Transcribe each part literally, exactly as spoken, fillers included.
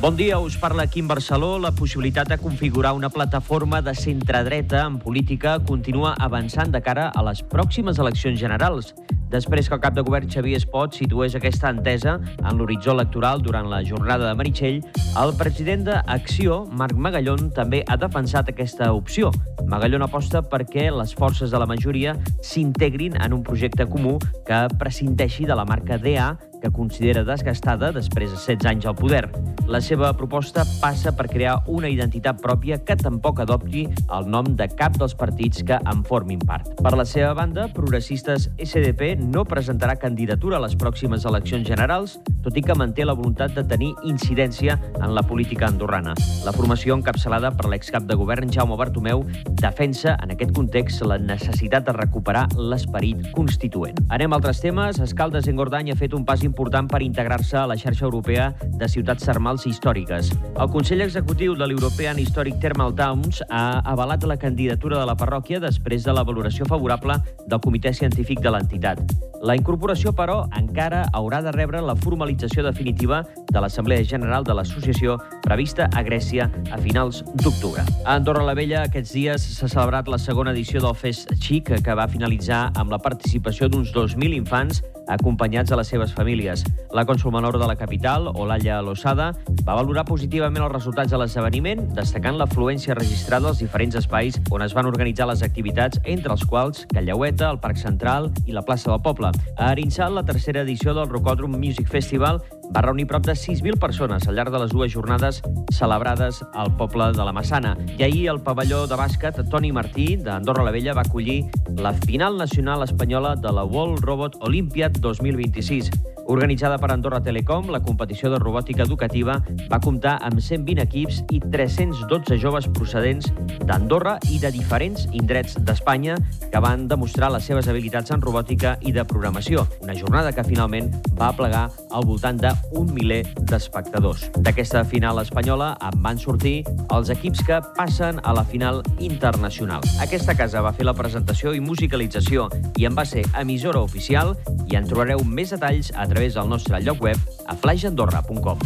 Bon dia, us parla Quim Barceló. La possibilitat de configurar una plataforma de centredreta en política continua avançant de cara a les pròximes eleccions generals. Després que el cap de govern Xavier Espot situés aquesta entesa en l'horitzó electoral durant la jornada de Meritxell, el president d'Acció, Marc Magallón, també ha defensat aquesta opció. Magallón aposta perquè les forces de la majoria s'integrin en un projecte comú que prescindeixi de la marca D A, que considera desgastada després de setze anys al poder. La seva proposta passa per crear una identitat pròpia que tampoc adopti el nom de cap dels partits que en formin part. Per la seva banda, Progressistes S D P no presentarà candidatura a les pròximes eleccions generals, tot i que manté la voluntat de tenir incidència en la política andorrana. La formació, encapçalada per l'excap de govern Jaume Bartomeu, defensa en aquest context la necessitat de recuperar l'esperit constituent. Anem a altres temes. Escaldes-Engordany ha fet un pas important per integrar-se a la xarxa europea de ciutats termals històriques. El Consell Executiu de l'European Historic Thermal Towns ha avalat la candidatura de la parròquia després de la valoració favorable del comitè científic de l'entitat. La incorporació, però, encara haurà de rebre la formalització definitiva de l'Assemblea General de l'Associació prevista a Grècia a finals d'octubre. A Andorra la Vella aquests dies s'ha celebrat la segona edició del Fest Xic, que va finalitzar amb la participació d'uns dos mil infants acompanyats de les seves famílies. La cònsol menor de la capital, Olalla Losada, va valorar positivament els resultats de l'esdeveniment, destacant l'afluència registrada als diferents espais on es van organitzar les activitats, entre els quals Callaueta, el Parc Central i la plaça del Poble. A Arinsal, la tercera edició del Rocòdrom Music Festival va reunir prop de sis mil persones al llarg de les dues jornades celebrades al poble de la Massana. I ahir el pavelló de bàsquet Toni Martí, d'Andorra la Vella, va acollir la final nacional espanyola de la World Robot Olympiad dos mil vint-i-sis. Organitzada per Andorra Telecom, la competició de robòtica educativa va comptar amb cent vint equips i tres-cents dotze joves procedents d'Andorra i de diferents indrets d'Espanya que van demostrar les seves habilitats en robòtica i de programació. Una jornada que finalment va aplegar al voltant d'un miler d'espectadors. D'aquesta final espanyola en van sortir els equips que passen a la final internacional. Aquesta casa va fer la presentació i musicalització i en va ser emissora oficial, i en trobareu més detalls a través del nostre lloc web a flaix andorra punt com.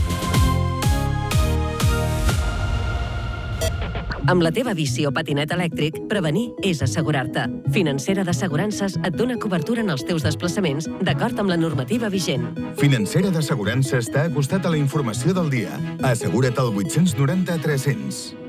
Amb la teva bici o patinet elèctric, prevenir és assegurar-te. Financera d'Assegurances et dona cobertura en els teus desplaçaments d'acord amb la normativa vigent. Financera d'Assegurances t'ha acostat a la informació del dia. Assegura't al vuit noranta tres cents.